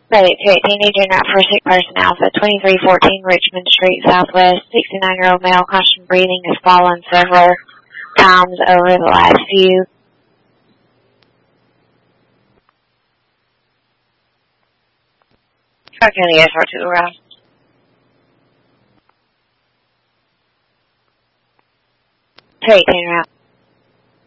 Credit 218, need you not for a sick person, Alpha, 2314 Richmond Street, Southwest. 69-year-old male, constant breathing, has fallen several times over the last few. Okay, the SR to the right. 218 route.